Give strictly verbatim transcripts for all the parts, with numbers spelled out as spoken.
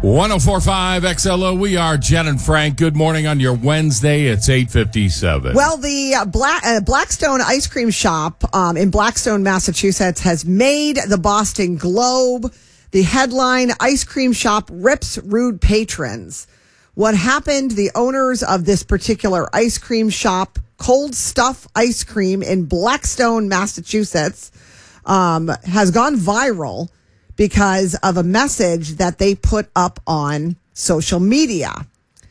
one oh four point five X L O. We are Jen and Frank. Good morning on your Wednesday. It's eight fifty-seven. Well, the uh, Black, uh, Blackstone ice cream shop um, in Blackstone, Massachusetts has made the Boston Globe. The headline, ice cream shop rips rude patrons. What happened? The owners of this particular ice cream shop, Cold Stuff Ice Cream in Blackstone, Massachusetts, um, has gone viral because of a message that they put up on social media.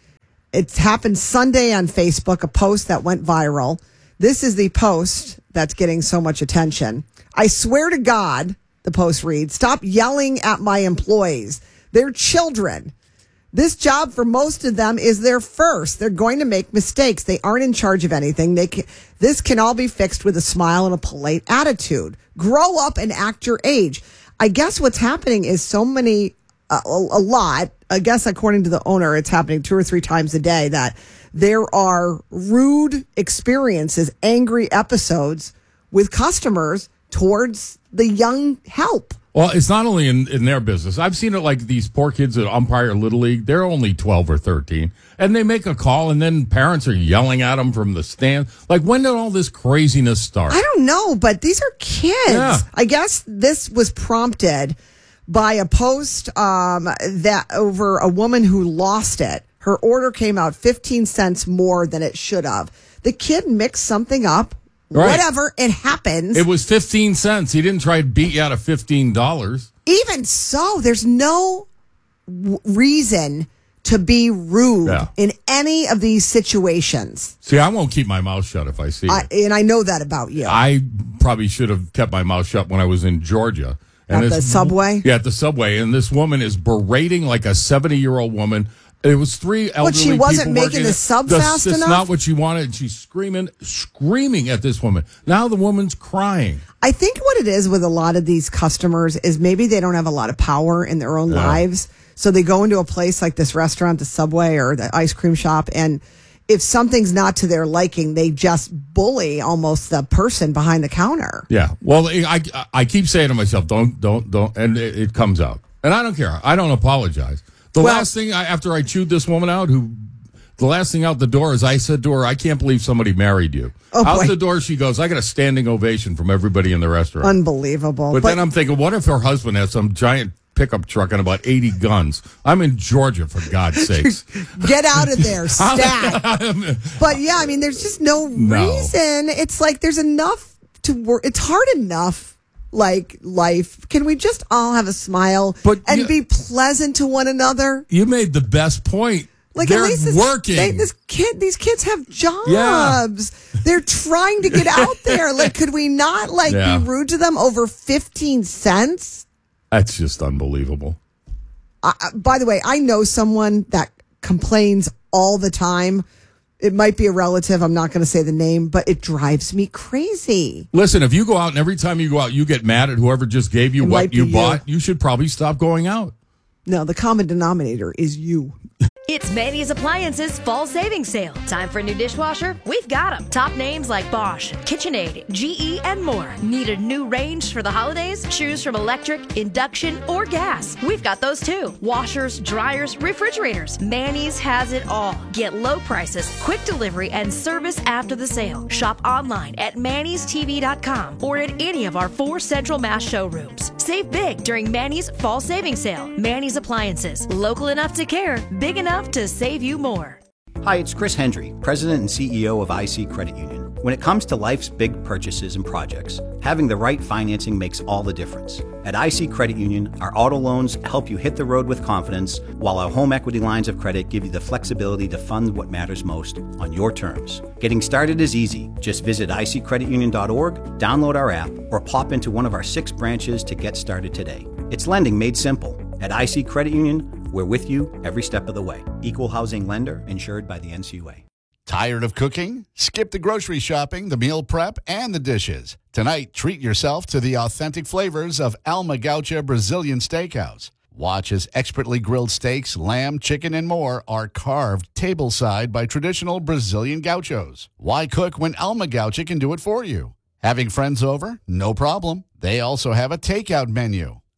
It happened Sunday on Facebook, a post that went viral. This is the post that's getting so much attention. I swear to God, the post reads, stop yelling at my employees. They're children. This job for most of them is their first. They're going to make mistakes. They aren't in charge of anything. They can, this can all be fixed with a smile and a polite attitude. Grow up and act your age. I guess what's happening is so many, uh, a, a lot, I guess according to the owner, it's happening two or three times a day, that there are rude experiences, angry episodes with customers towards the young help. Well, it's not only in, in their business. I've seen it like these poor kids that umpire Little League. They're only twelve or thirteen. And they make a call, and then parents are yelling at them from the stand. Like, when did all this craziness start? I don't know, but these are kids. Yeah. I guess this was prompted by a post um, that over a woman who lost it. Her order came out fifteen cents more than it should have. The kid mixed something up. Right. Whatever, it happens. It was fifteen cents. He didn't try to beat you out of fifteen dollars. Even so, there's no w- reason to be rude yeah. in any of these situations. See, I won't keep my mouth shut if I see I, it. And I know that about you. I probably should have kept my mouth shut when I was in Georgia. And at this, the subway? Yeah, at the subway. And this woman is berating like a seventy-year-old woman. It was three elderly But she wasn't people making working. the sub the, fast it's enough? It's not what she wanted. She's screaming, screaming at this woman. Now the woman's crying. I think what it is with a lot of these customers is maybe they don't have a lot of power in their own yeah. lives. So they go into a place like this restaurant, the Subway or the ice cream shop, and if something's not to their liking, they just bully almost the person behind the counter. Yeah. Well, I, I keep saying to myself, don't, don't, don't, and it, it comes out. And I don't care. I don't apologize. The well, last thing, I, after I chewed this woman out, who, the last thing out the door is I said to her, I can't believe somebody married you. Oh, out boy. the door, she goes, I got a standing ovation from everybody in the restaurant. Unbelievable. But, but then I'm thinking, what if her husband has some giant pickup truck and about eighty guns? I'm in Georgia, for God's sakes. Get out of there, stat. But yeah, I mean, there's just no, no reason. It's like there's enough to work. It's hard enough. Like life, can we just all have a smile but and you, be pleasant to one another? You made the best point. Like they're at least this, working. They, this kid, these kids have jobs. Yeah. They're trying to get out there. Like, could we not like yeah. be rude to them over fifteen cents? That's just unbelievable. Uh, by the way, I know someone that complains all the time. It might be a relative. I'm not going to say the name, but it drives me crazy. Listen, if you go out and every time you go out, you get mad at whoever just gave you it what you you. bought, you should probably stop going out. No, the common denominator is you. It's Manny's Appliances Fall Savings Sale. Time for a new dishwasher? We've got them. Top names like Bosch, KitchenAid, G E, and more. Need a new range for the holidays? Choose from electric, induction, or gas. We've got those too. Washers, dryers, refrigerators. Manny's has it all. Get low prices, quick delivery, and service after the sale. Shop online at mannys t v dot com or at any of our four Central Mass showrooms. Save big during Manny's Fall Savings Sale. Manny's Appliances. Local enough to care, big enough to save you more. Hi, it's Chris Hendry, President and C E O of I C Credit Union. When it comes to life's big purchases and projects, having the right financing makes all the difference. At I C Credit Union, our auto loans help you hit the road with confidence, while our home equity lines of credit give you the flexibility to fund what matters most on your terms. Getting started is easy. Just visit i c credit union dot org, download our app, or pop into one of our six branches to get started today. It's lending made simple. At I C Credit Union, we're with you every step of the way. Equal housing lender, insured by the N C U A. Tired of cooking? Skip the grocery shopping, the meal prep, and the dishes. Tonight, treat yourself to the authentic flavors of Alma Gaucha Brazilian Steakhouse. Watch as expertly grilled steaks, lamb, chicken, and more are carved tableside by traditional Brazilian gauchos. Why cook when Alma Gaucha can do it for you? Having friends over? No problem. They also have a takeout menu.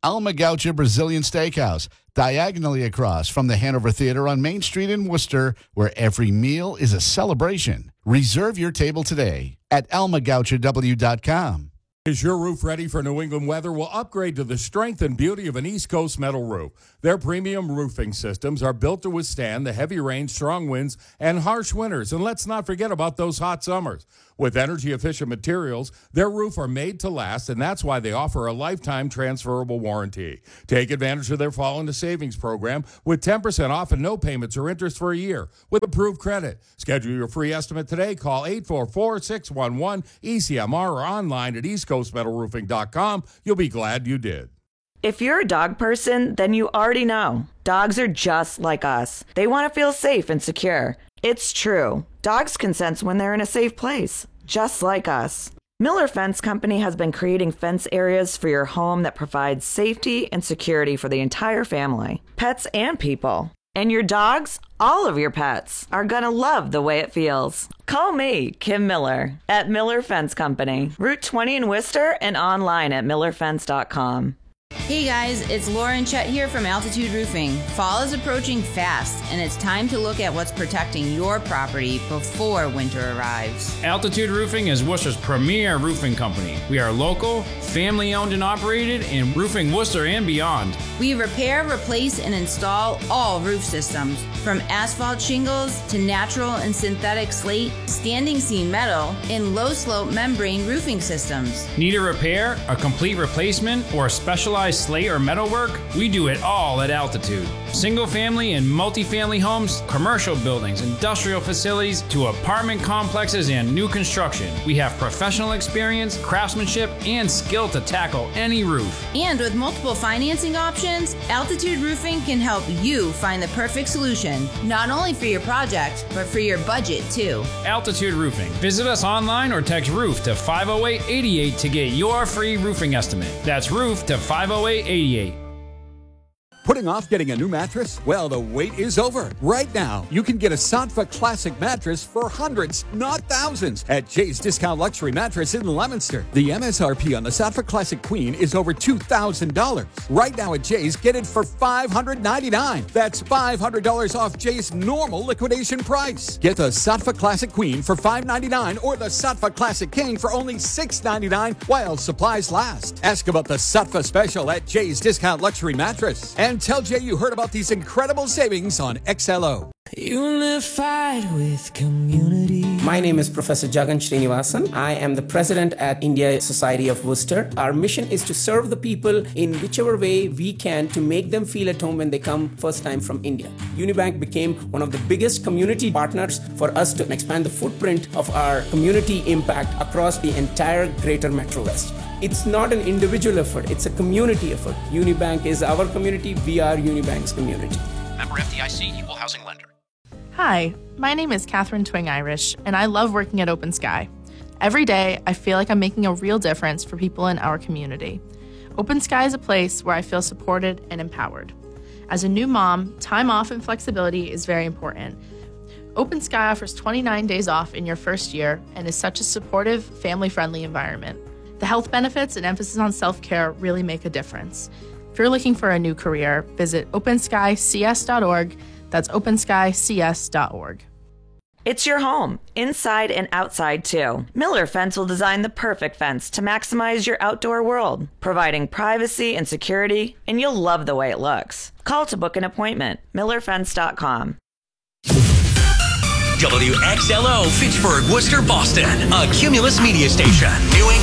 Alma Gaucha Brazilian Steakhouse, diagonally across from the Hanover Theater on Main Street in Worcester, where every meal is a celebration. Reserve your table today at alma gaucha w dot com. Is your roof ready for New England weather? Well, upgrade to the strength and beauty of an East Coast metal roof. Their premium roofing systems are built to withstand the heavy rain, strong winds, and harsh winters. And let's not forget about those hot summers. With energy-efficient materials, their roofs are made to last, and that's why they offer a lifetime transferable warranty. Take advantage of their Fall into Savings program with ten percent off and no payments or interest for a year with approved credit. Schedule your free estimate today. Call eight four four, six one one, E C M R or online at east coast metal roofing dot com. You'll be glad you did. If you're a dog person, then you already know. Dogs are just like us. They want to feel safe and secure. It's true. Dogs can sense when they're in a safe place, just like us. Miller Fence Company has been creating fence areas for your home that provide safety and security for the entire family, pets and people. And your dogs, all of your pets, are going to love the way it feels. Call me, Kim Miller, at Miller Fence Company, Route twenty in Worcester, and online at miller fence dot com. Hey guys, it's Lauren Chet here from Altitude Roofing. Fall is approaching fast, and it's time to look at what's protecting your property before winter arrives. Altitude Roofing is Worcester's premier roofing company. We are local, family-owned and operated in roofing Worcester and beyond. We repair, replace, and install all roof systems, from asphalt shingles to natural and synthetic slate, standing seam metal, and low-slope membrane roofing systems. Need a repair, a complete replacement, or a specialized slate or metal work? We do it all at Altitude. Single family and multifamily homes, commercial buildings, industrial facilities, to apartment complexes and new construction. We have professional experience, craftsmanship, and skill to tackle any roof. And with multiple financing options, Altitude Roofing can help you find the perfect solution, not only for your project, but for your budget too. Altitude Roofing. Visit us online or text ROOF to five oh eight, eight eight to get your free roofing estimate. That's ROOF to five oh eight, eight eight. Putting off getting a new mattress? Well, the wait is over. Right now, you can get a Sattva Classic mattress for hundreds, not thousands, at Jay's Discount Luxury Mattress in Leominster. The M S R P on the Sattva Classic Queen is over two thousand dollars. Right now at Jay's, get it for five hundred ninety-nine dollars. That's five hundred dollars off Jay's normal liquidation price. Get the Sattva Classic Queen for five hundred ninety-nine dollars or the Sattva Classic King for only six hundred ninety-nine dollars while supplies last. Ask about the Sattva Special at Jay's Discount Luxury Mattress. And tell Jay you heard about these incredible savings on X L O. Unified with community. My name is Professor Jagan Srinivasan. I am the president at India Society of Worcester. Our mission is to serve the people in whichever way we can to make them feel at home when they come first time from India. Unibank became one of the biggest community partners for us to expand the footprint of our community impact across the entire greater Metro West. It's not an individual effort, it's a community effort. Unibank is our community, we are Unibank's community. Member F D I C, Equal Housing Lender. Hi, my name is Catherine Twing Irish, and I love working at Open Sky. Every day, I feel like I'm making a real difference for people in our community. Open Sky is a place where I feel supported and empowered. As a new mom, time off and flexibility is very important. Open Sky offers twenty-nine days off in your first year and is such a supportive, family-friendly environment. The health benefits and emphasis on self-care really make a difference. If you're looking for a new career, visit open sky c s dot org. That's open sky c s dot org. It's your home, inside and outside too. Miller Fence will design the perfect fence to maximize your outdoor world, providing privacy and security, and you'll love the way it looks. Call to book an appointment, miller fence dot com. W X L O, Fitchburg, Worcester, Boston, a Cumulus media station. New England